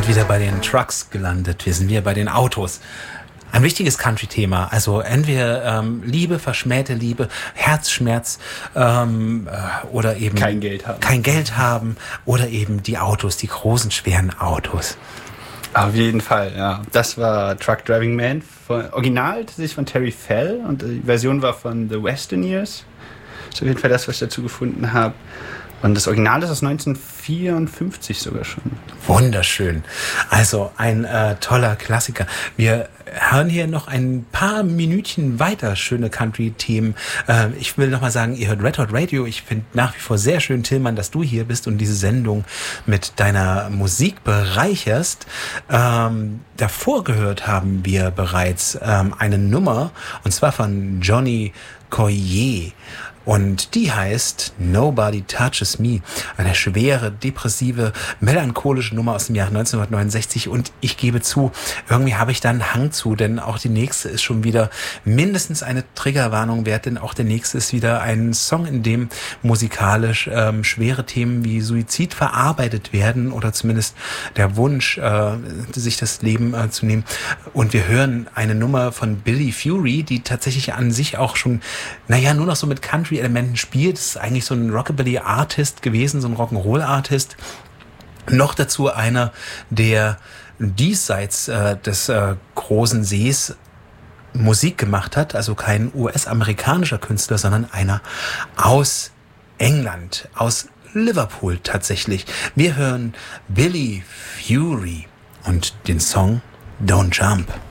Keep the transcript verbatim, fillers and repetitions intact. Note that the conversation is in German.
wieder bei den Trucks gelandet. Wir sind wieder bei den Autos. Ein wichtiges Country-Thema. Also entweder ähm, Liebe, verschmähte Liebe, Herzschmerz ähm, äh, oder eben kein Geld haben. kein Geld haben oder eben die Autos, die großen, schweren Autos. Auf jeden Fall, ja. Das war Truck Driving Man. Von, original tatsächlich von Terry Fell und die Version war von The Westerniers. Das ist auf jeden Fall das, was ich dazu gefunden habe. Und das Original ist aus neunzehnhundertvierundfünfzig sogar schon. Wunderschön. Also ein äh, toller Klassiker. Wir hören hier noch ein paar Minütchen weiter schöne Country-Themen. Äh, ich will nochmal sagen, ihr hört Red Hot Radio. Ich finde nach wie vor sehr schön, Tillmann, dass du hier bist und diese Sendung mit deiner Musik bereicherst. Ähm, davor gehört haben wir bereits ähm, eine Nummer, und zwar von Johnny Coyer. Und die heißt Nobody Touches Me. Eine schwere, depressive, melancholische Nummer aus dem Jahr neunzehnhundertneunundsechzig. Und ich gebe zu, irgendwie habe ich da einen Hang zu, denn auch die nächste ist schon wieder mindestens eine Triggerwarnung wert, denn auch der nächste ist wieder ein Song, in dem musikalisch ähm, schwere Themen wie Suizid verarbeitet werden oder zumindest der Wunsch, äh, sich das Leben äh, zu nehmen. Und wir hören eine Nummer von Billy Fury, die tatsächlich an sich auch schon, naja, nur noch so mit Country Elementen spielt. Das ist eigentlich so ein Rockabilly-Artist gewesen, so ein Rock'n'Roll-Artist. Noch dazu einer, der diesseits äh, des äh, großen Sees Musik gemacht hat, also kein U S-amerikanischer Künstler, sondern einer aus England, aus Liverpool tatsächlich. Wir hören Billy Fury und den Song Don't Jump.